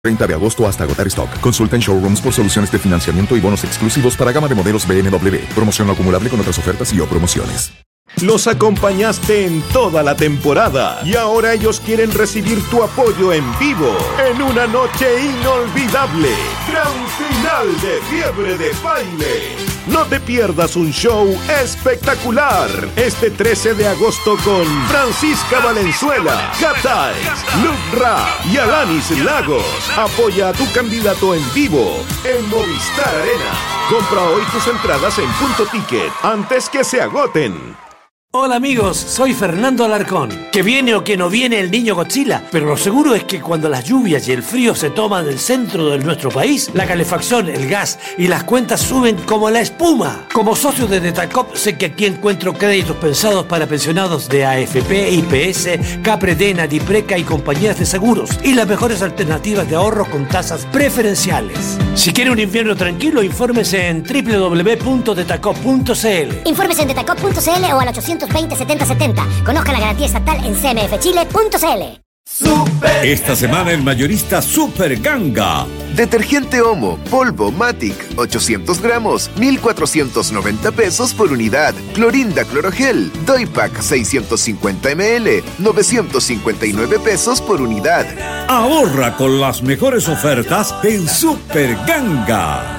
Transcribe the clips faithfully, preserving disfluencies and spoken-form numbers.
treinta de agosto hasta agotar stock. Consulta en showrooms por soluciones de financiamiento y bonos exclusivos para gama de modelos B M W. Promoción no acumulable con otras ofertas y o promociones. Los acompañaste en toda la temporada y ahora ellos quieren recibir tu apoyo en vivo en una noche inolvidable. Gran final de Fiebre de Baile. No te pierdas un show espectacular este trece de agosto con Francisca Valenzuela, Cat Eyes, Luke Ra y Alanis Lagos. Apoya a tu candidato en vivo en Movistar Arena. Compra hoy tus entradas en Punto Ticket antes que se agoten. Hola amigos, soy Fernando Alarcón. Que viene o que no viene el niño Godzilla, pero lo seguro es que cuando las lluvias y el frío se toman el centro de nuestro país, la calefacción, el gas y las cuentas suben como la espuma. Como socio de Detacop sé que aquí encuentro créditos pensados para pensionados de A F P, I P S, Capredena, Dipreca y compañías de seguros y las mejores alternativas de ahorro con tasas preferenciales. Si quiere un invierno tranquilo, infórmese en doble u doble u doble u punto detacop punto c l. Infórmese en detacop punto c l o al ochocientos veinte setenta setenta. Conozca la garantía estatal en c m f chile punto c l. Super. Esta semana el mayorista Super Ganga. Detergente Omo, polvo Matic, ochocientos gramos, mil cuatrocientos noventa pesos por unidad. Clorinda Clorogel, Doypack seiscientos cincuenta mililitros, novecientos cincuenta y nueve pesos por unidad. Ahorra con las mejores ofertas en Super Ganga.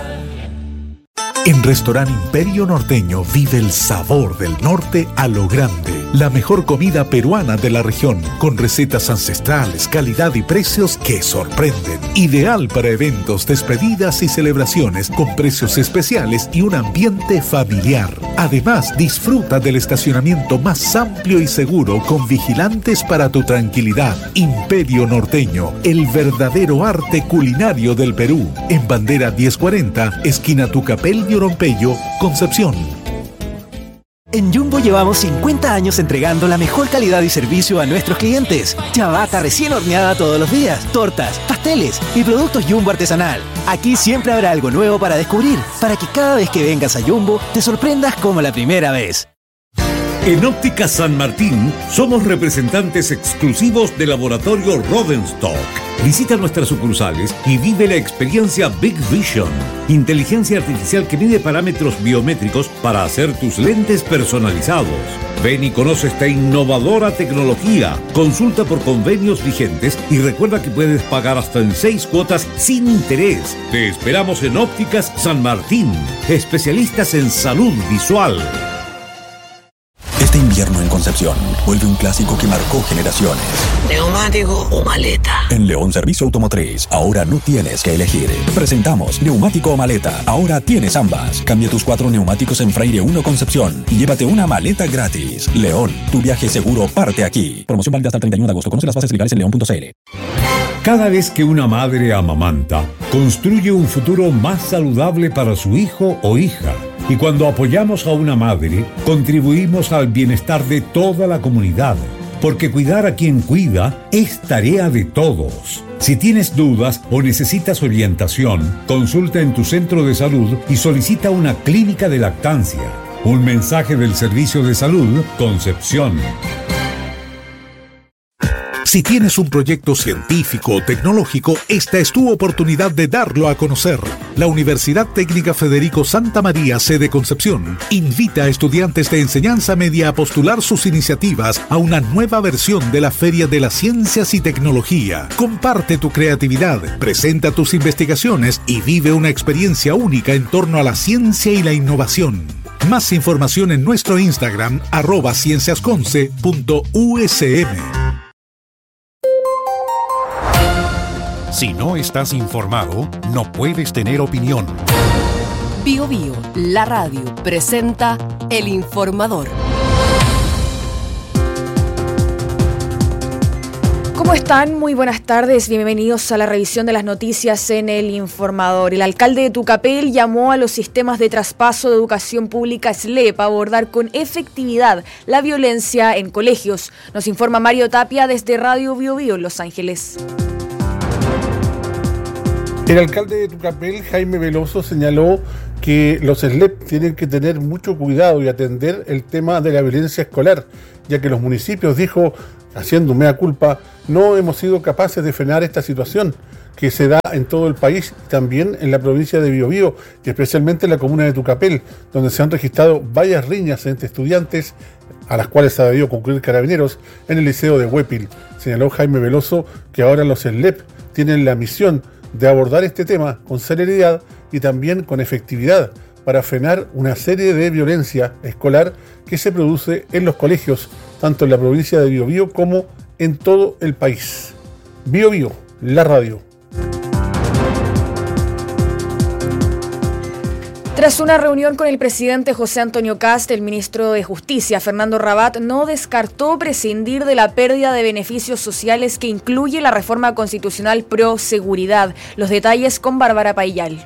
En Restaurante Imperio Norteño vive el sabor del norte a lo grande. La mejor comida peruana de la región, con recetas ancestrales, calidad y precios que sorprenden. Ideal para eventos, despedidas y celebraciones, con precios especiales y un ambiente familiar. Además, disfruta del estacionamiento más amplio y seguro, con vigilantes para tu tranquilidad. Imperio Norteño, el verdadero arte culinario del Perú. En Bandera diez cuarenta, esquina Tucapel y Oropello, Concepción. En Jumbo llevamos cincuenta años entregando la mejor calidad y servicio a nuestros clientes. Ciabatta recién horneada todos los días, tortas, pasteles y productos Jumbo artesanal. Aquí siempre habrá algo nuevo para descubrir, para que cada vez que vengas a Jumbo te sorprendas como la primera vez. En Óptica San Martín somos representantes exclusivos del laboratorio Rodenstock. Visita nuestras sucursales y vive la experiencia Big Vision, inteligencia artificial que mide parámetros biométricos para hacer tus lentes personalizados. Ven y conoce esta innovadora tecnología. Consulta por convenios vigentes y recuerda que puedes pagar hasta en seis cuotas sin interés. Te esperamos en Ópticas San Martín, especialistas en salud visual. Este invierno en Concepción vuelve un clásico que marcó generaciones. ¿Neumático o maleta? En León Servicio Automotriz, ahora no tienes que elegir. Presentamos neumático o maleta. Ahora tienes ambas. Cambia tus cuatro neumáticos en Freire uno Concepción y llévate una maleta gratis. León, tu viaje seguro parte aquí. Promoción válida hasta el treinta y uno de agosto. Conoce las bases legales en león punto c l. Cada vez que una madre amamanta, construye un futuro más saludable para su hijo o hija. Y cuando apoyamos a una madre, contribuimos al bienestar de toda la comunidad. Porque cuidar a quien cuida es tarea de todos. Si tienes dudas o necesitas orientación, consulta en tu centro de salud y solicita una clínica de lactancia. Un mensaje del Servicio de Salud Concepción. Si tienes un proyecto científico o tecnológico, esta es tu oportunidad de darlo a conocer. La Universidad Técnica Federico Santa María, sede Concepción, invita a estudiantes de enseñanza media a postular sus iniciativas a una nueva versión de la Feria de las Ciencias y Tecnología. Comparte tu creatividad, presenta tus investigaciones y vive una experiencia única en torno a la ciencia y la innovación. Más información en nuestro Instagram, arroba cienciasconce punto u s m. Si no estás informado, no puedes tener opinión. Bio Bio, la radio, presenta El Informador. ¿Cómo están? Muy buenas tardes. Bienvenidos a la revisión de las noticias en El Informador. El alcalde de Tucapel llamó a los sistemas de traspaso de educación pública S L E P a abordar con efectividad la violencia en colegios. Nos informa Mario Tapia desde Radio Bio Bio en Los Ángeles. El alcalde de Tucapel, Jaime Veloso, señaló que los S L E P tienen que tener mucho cuidado y atender el tema de la violencia escolar, ya que los municipios, dijo, haciendo mea culpa, no hemos sido capaces de frenar esta situación. que se da en todo el país, también en la provincia de Biobío y especialmente en la comuna de Tucapel, donde se han registrado varias riñas entre estudiantes, a las cuales ha debido concluir Carabineros en el liceo de Huépil. Señaló Jaime Veloso que ahora los S L E P tienen la misión de abordar este tema con celeridad y también con efectividad para frenar una serie de violencia escolar que se produce en los colegios, tanto en la provincia de Biobío como en todo el país. Biobío, la radio. Tras una reunión con el presidente José Antonio Kast, el ministro de Justicia, Fernando Rabat, no descartó prescindir de la pérdida de beneficios sociales que incluye la reforma constitucional pro seguridad. Los detalles con Bárbara Paillal.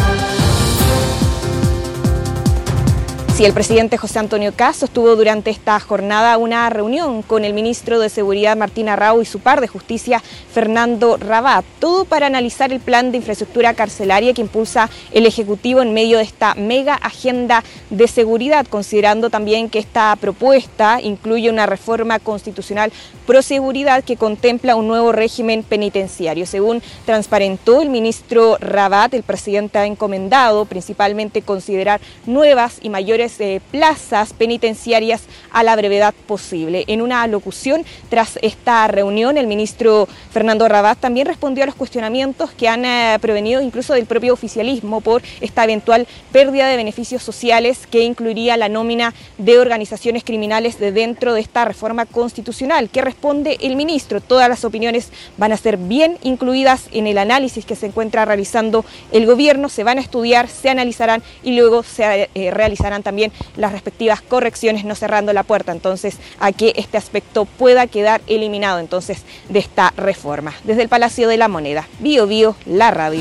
Sí, el presidente José Antonio Kast sostuvo durante esta jornada una reunión con el ministro de Seguridad Martín Arrau y su par de Justicia Fernando Rabat, todo para analizar el plan de infraestructura carcelaria que impulsa el Ejecutivo en medio de esta mega agenda de seguridad, considerando también que esta propuesta incluye una reforma constitucional pro seguridad que contempla un nuevo régimen penitenciario. Según transparentó el ministro Rabat, el presidente ha encomendado principalmente considerar nuevas y mayores Eh, plazas penitenciarias a la brevedad posible. En una locución tras esta reunión, el ministro Fernando Rabat también respondió a los cuestionamientos que han eh, provenido incluso del propio oficialismo por esta eventual pérdida de beneficios sociales que incluiría la nómina de organizaciones criminales de dentro de esta reforma constitucional. ¿Qué responde el ministro? Todas las opiniones van a ser bien incluidas en el análisis que se encuentra realizando el gobierno, se van a estudiar, se analizarán y luego se eh, realizarán también las respectivas correcciones, no cerrando la puerta entonces a que este aspecto pueda quedar eliminado entonces de esta reforma. Desde el Palacio de la Moneda, Biobío, la radio.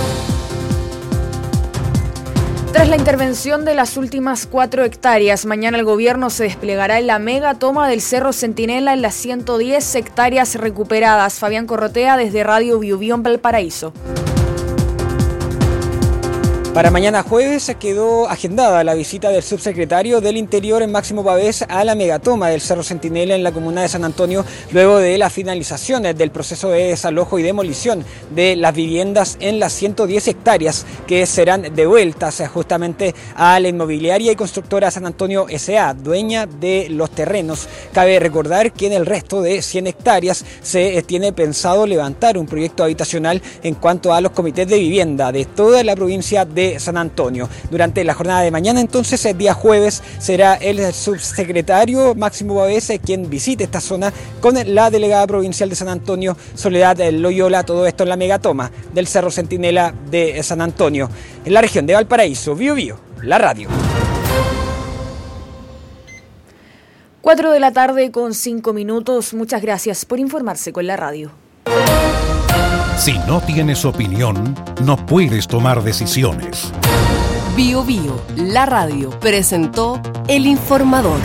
Tras la intervención de las últimas cuatro hectáreas, mañana el gobierno se desplegará en la mega toma del Cerro Centinela en las ciento diez hectáreas recuperadas. Fabián Corrotea desde Radio Biobío en Valparaíso. Para mañana jueves se quedó agendada la visita del subsecretario del Interior en Máximo Pavés a la megatoma del Cerro Centinela en la comuna de San Antonio, luego de la finalización del proceso de desalojo y demolición de las viviendas en las ciento diez hectáreas que serán devueltas justamente a la inmobiliaria y constructora San Antonio S A, dueña de los terrenos. Cabe recordar que en el resto de cien hectáreas se tiene pensado levantar un proyecto habitacional en cuanto a los comités de vivienda de toda la provincia de San Antonio. Durante la jornada de mañana, entonces, el día jueves, será el subsecretario Máximo Pavés quien visite esta zona con la delegada provincial de San Antonio, Soledad Loyola, todo esto en la megatoma del Cerro Centinela de San Antonio. En la región de Valparaíso, Biobío, la radio. cuatro de la tarde con cinco minutos. Muchas gracias por informarse con la radio. Si no tienes opinión, no puedes tomar decisiones. Biobío, la radio, presentó El Informador.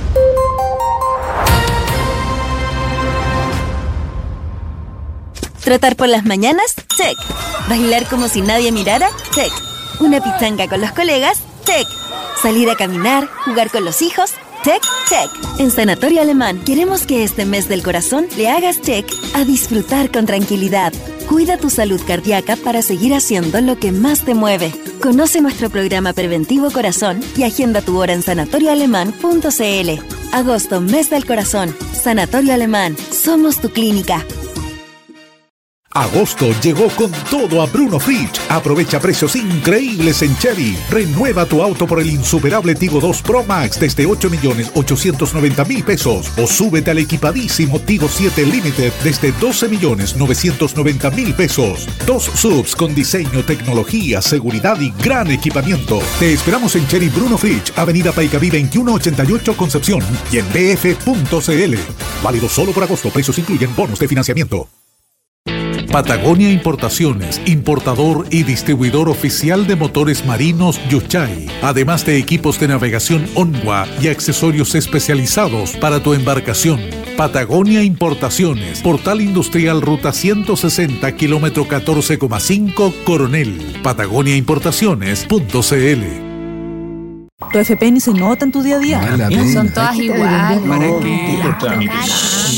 ¿Trotar por las mañanas? Check. ¿Bailar como si nadie mirara? Check. ¿Una pichanga con los colegas? Check. ¿Salir a caminar? ¿Jugar con los hijos? Check, check. En Sanatorio Alemán queremos que este mes del corazón le hagas check a disfrutar con tranquilidad. Cuida tu salud cardíaca para seguir haciendo lo que más te mueve. Conoce nuestro programa preventivo Corazón y agenda tu hora en sanatorio alemán punto c l. Agosto, mes del corazón. Sanatorio Alemán. Somos tu clínica. Agosto llegó con todo a Bruno Fridge. Aprovecha precios increíbles en Chevy. Renueva tu auto por el insuperable Tigo dos Pro Max desde ocho millones ochocientos noventa mil pesos. O súbete al equipadísimo Tigo siete Limited desde doce millones novecientos noventa mil pesos. Dos subs con diseño, tecnología, seguridad y gran equipamiento. Te esperamos en Cherry Bruno Fridge, Avenida Paicaví veintiuno ochenta y ocho Concepción y en b f punto c l. Válido solo por agosto. Precios incluyen bonos de financiamiento. Patagonia Importaciones, importador y distribuidor oficial de motores marinos Yuchai, además de equipos de navegación Onwa y accesorios especializados para tu embarcación. Patagonia Importaciones, Portal Industrial Ruta ciento sesenta, kilómetro catorce coma cinco, Coronel. Patagonia Importaciones punto c l. Tu F P N se nota en tu día a día. Son todas iguales. ¿Para qué?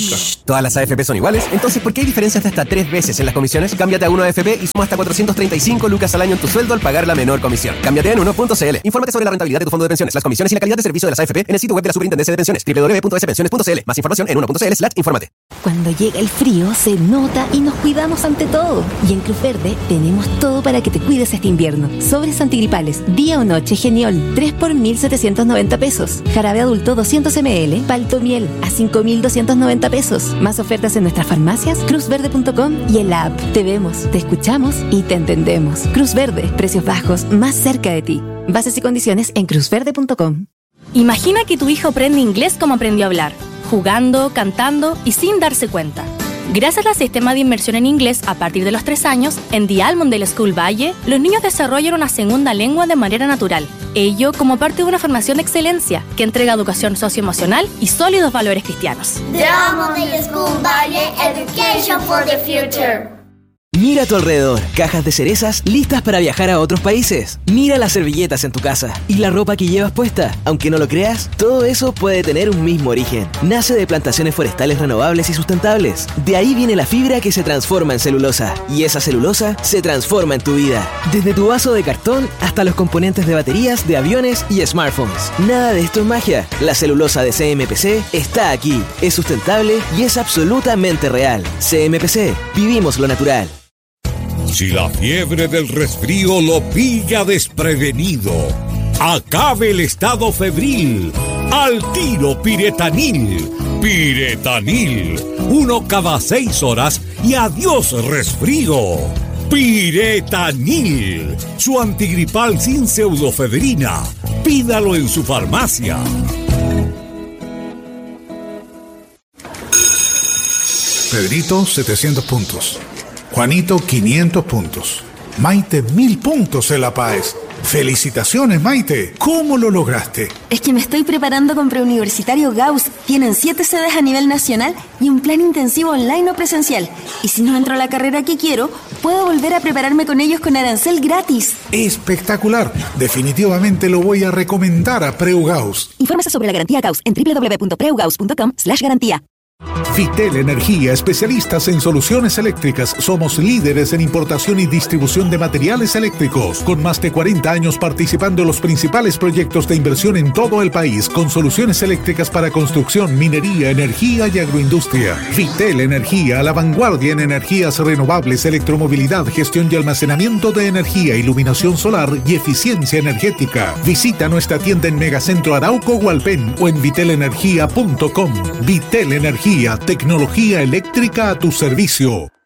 ¿Todas las A F P son iguales? Entonces, ¿por qué hay diferencias de hasta tres veces en las comisiones? Cámbiate a uno A F P y suma hasta cuatrocientos treinta y cinco lucas al año en tu sueldo al pagar la menor comisión. Cámbiate en uno punto c l. Infórmate sobre la rentabilidad de tu fondo de pensiones, las comisiones y la calidad de servicio de las A F P en el sitio web de la Superintendencia de Pensiones, doble u doble u doble u punto s pensiones punto c l. Más información en uno punto c l slash infórmate. Cuando llega el frío, se nota y nos cuidamos ante todo. Y en Cruz Verde tenemos todo para que te cuides este invierno. Sobres antigripales, día o noche Geniol, tres por mil setecientos noventa pesos. Jarabe adulto doscientos mililitros, Palto Miel a cinco mil doscientos noventa pesos. Más ofertas en nuestras farmacias, cruz verde punto com y en la app. Te vemos, te escuchamos y te entendemos. Cruz Verde, precios bajos, más cerca de ti. Bases y condiciones en cruz verde punto com. Imagina que tu hijo aprende inglés como aprendió a hablar, jugando, cantando y sin darse cuenta. Gracias al sistema de inmersión en inglés a partir de los tres años, en The Almondale School Valle, los niños desarrollan una segunda lengua de manera natural. Ello como parte de una formación de excelencia que entrega educación socioemocional y sólidos valores cristianos. The Almondale School Valle, Education for the Future. Mira a tu alrededor, cajas de cerezas listas para viajar a otros países. Mira las servilletas en tu casa y la ropa que llevas puesta. Aunque no lo creas, todo eso puede tener un mismo origen. Nace de plantaciones forestales renovables y sustentables. De ahí viene la fibra que se transforma en celulosa. Y esa celulosa se transforma en tu vida. Desde tu vaso de cartón hasta los componentes de baterías, de aviones y smartphones. Nada de esto es magia. La celulosa de C M P C está aquí. Es sustentable y es absolutamente real. C M P C. Vivimos lo natural. Si la fiebre del resfrío lo pilla desprevenido, acabe el estado febril. Al tiro Piretanil. Piretanil. Uno cada seis horas y adiós resfrío. Piretanil. Su antigripal sin pseudofedrina. Pídalo en su farmacia. Pedrito, setecientos puntos. Juanito, quinientos puntos. Maite, mil puntos en La Paz. ¡Felicitaciones, Maite! ¿Cómo lo lograste? Es que me estoy preparando con Preuniversitario Gauss. Tienen siete sedes a nivel nacional y un plan intensivo online o presencial. Y si no entro a la carrera que quiero, puedo volver a prepararme con ellos con arancel gratis. ¡Espectacular! Definitivamente lo voy a recomendar a Preu Gauss. Infórmese sobre la garantía Gauss en doble u doble u doble u punto preu gauss punto com slash garantía. Vitel Energía, especialistas en soluciones eléctricas. Somos líderes en importación y distribución de materiales eléctricos, con más de cuarenta años participando en los principales proyectos de inversión en todo el país, con soluciones eléctricas para construcción, minería, energía y agroindustria. Vitel Energía, a la vanguardia en energías renovables, electromovilidad, gestión y almacenamiento de energía, iluminación solar y eficiencia energética. Visita nuestra tienda en Megacentro Arauco Hualpén o en vitel energía punto com. Vitel Energía, tecnología eléctrica a tu servicio.